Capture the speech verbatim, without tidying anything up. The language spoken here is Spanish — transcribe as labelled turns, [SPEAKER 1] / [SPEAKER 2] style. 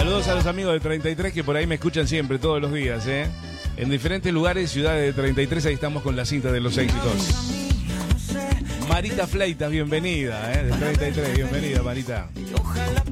[SPEAKER 1] Saludos a los amigos de treinta y tres que por ahí me escuchan siempre, todos los días, ¿eh? En diferentes lugares, ciudades de treinta y tres, ahí estamos con la cinta de los éxitos. Marita Fleitas, bienvenida, ¿eh? De treinta y tres, bienvenida, Marita.